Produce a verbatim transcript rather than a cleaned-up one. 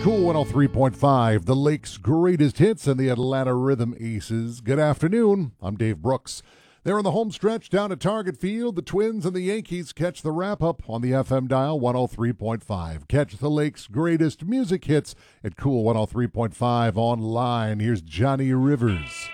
Cool one oh three point five, the Lake's greatest hits and the Atlanta Rhythm Aces. Good afternoon. I'm Dave Brooks. They're in the home stretch down at Target Field. The Twins and the Yankees catch the wrap-up on the F M dial one oh three point five. Catch the Lake's greatest music hits at Cool one oh three point five online. Here's Johnny Rivers.